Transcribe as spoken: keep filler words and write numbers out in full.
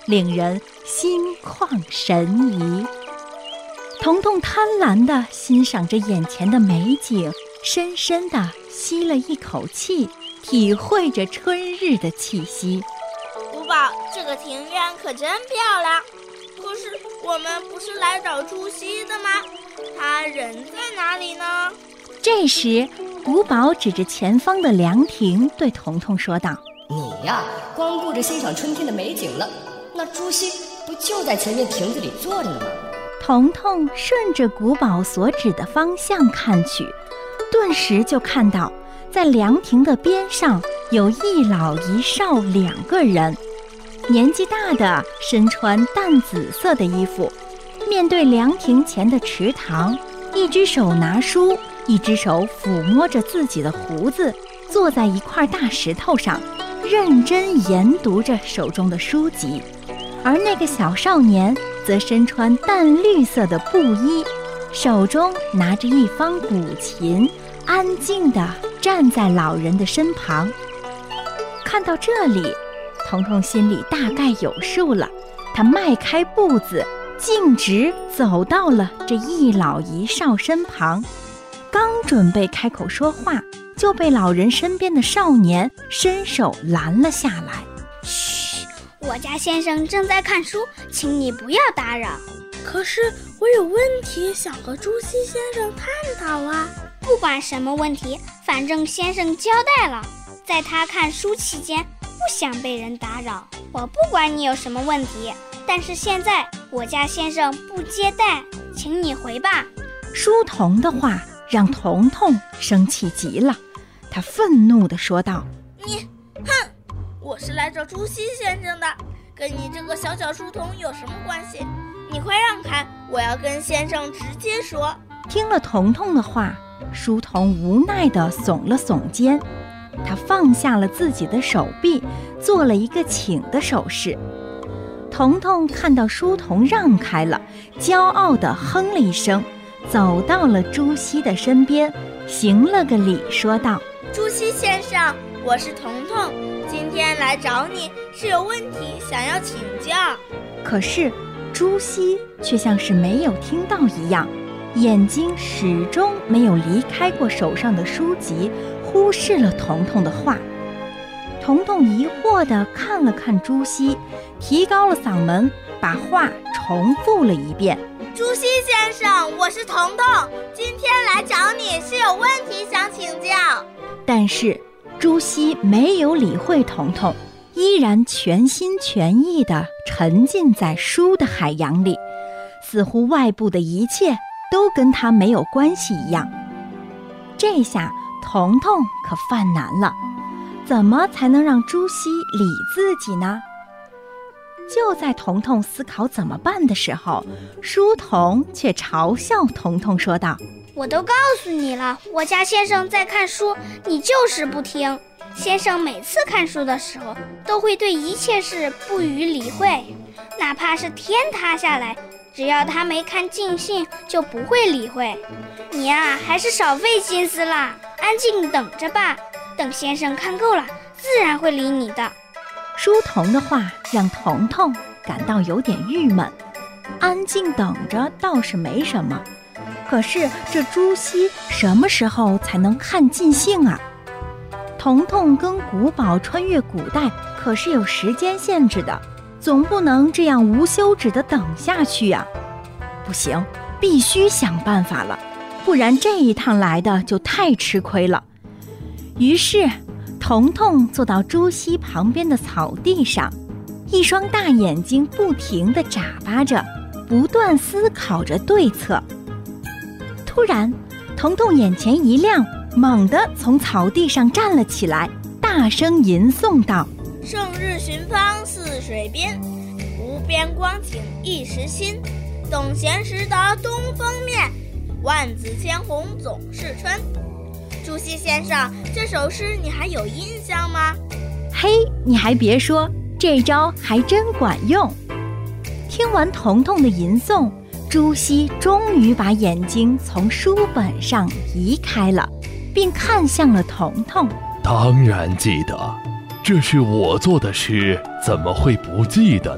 令人心旷神怡。彤彤贪婪地欣赏着眼前的美景，深深地吸了一口气，体会着春日的气息。 古堡，这个庭院可真漂亮。可是我们不是来找朱熹的吗？他人在哪里呢？ 这时，古堡指着前方的凉亭对彤彤说道： 你呀，光顾着欣赏春天的美景了，那朱熹不就在前面亭子里坐着呢吗？ 彤彤顺着古堡所指的方向看去，顿时就看到在凉亭的边上有一老一少两个人。年纪大的身穿淡紫色的衣服，面对凉亭前的池塘，一只手拿书，一只手抚摸着自己的胡子，坐在一块大石头上，认真研读着手中的书籍。而那个小少年则身穿淡绿色的布衣，手中拿着一方古琴，安静地站在老人的身旁。看到这里，彤彤心里大概有数了，他迈开步子，径直走到了这一老一少身旁。刚准备开口说话，就被老人身边的少年伸手拦了下来。 嘘，我家先生正在看书，请你不要打扰。 可是我有问题想和朱熹先生探讨啊。 不管什么问题，反正先生交代了，在他看书期间不想被人打扰。我不管你有什么问题，但是现在我家先生不接待，请你回吧。 书童的话让彤彤生气极了，他愤怒地说道： 你，哼，我是来找朱熹先生的，跟你这个小小书童有什么关系？你快让开，我要跟先生直接说。 听了彤彤的话，书童无奈地耸了耸肩，他放下了自己的手臂，做了一个请的手势。彤彤看到书童让开了，骄傲地哼了一声，走到了朱熹的身边，行了个礼，说道： 朱熹先生，我是彤彤，今天来找你是有问题想要请教。 可是朱熹却像是没有听到一样，眼睛始终没有离开过手上的书籍，忽视了彤彤的话。彤彤疑惑地看了看朱熹，提高了嗓门，把话重复了一遍： 朱熹先生，我是彤彤，今天来找你是有问题想请教。 但是朱熹没有理会彤彤，依然全心全意地沉浸在书的海洋里，似乎外部的一切都跟他没有关系一样。这下彤彤可犯难了，怎么才能让朱熹理自己呢？就在彤彤思考怎么办的时候，书童却嘲笑彤彤说道： 我都告诉你了，我家先生在看书，你就是不听。先生每次看书的时候，都会对一切事不予理会，哪怕是天塌下来，只要他没看尽兴，就不会理会。你呀，还是少费心思啦，安静等着吧，等先生看够了，自然会理你的。 书童的话让彤彤感到有点郁闷，安静等着倒是没什么，可是这朱熹什么时候才能看尽兴啊？彤彤跟古堡穿越古代可是有时间限制的，总不能这样无休止地等下去啊！不行，必须想办法了，不然这一趟来的就太吃亏了。于是彤彤坐到朱熹旁边的草地上，一双大眼睛不停地眨巴着，不断思考着对策。突然彤彤眼前一亮，猛地从草地上站了起来，大声吟诵道： 胜日寻芳泗水边，无边光景一时新。等闲识得东风面，万紫千红总是春。朱熹先生，这首诗你还有印象吗？ 嘿，你还别说，这招还真管用。听完彤彤的吟诵，朱熹终于把眼睛从书本上移开了，并看向了彤彤。 当然记得，这是我做的诗，怎么会不记得呢？